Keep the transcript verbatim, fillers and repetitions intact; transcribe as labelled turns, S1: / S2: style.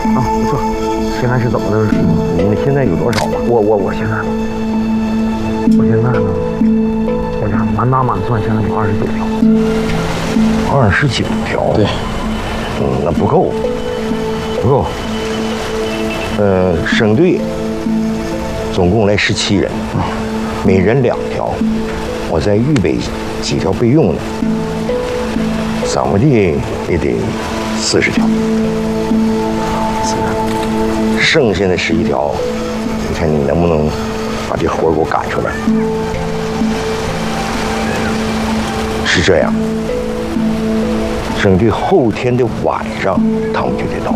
S1: 啊，不错。现在是怎么的？你们现在有多少了？我我我现在，我现在呢，我家满打满算现在有二十九条。二十九条？
S2: 对。
S1: 嗯，那不够，不够。呃，省队总共来十七人，每人两条，我再预备几条备用的，怎么的也得四十条。剩下的十一条，你看你能不能把这活给我赶出来？是这样，省队后天的晚上他们就得到。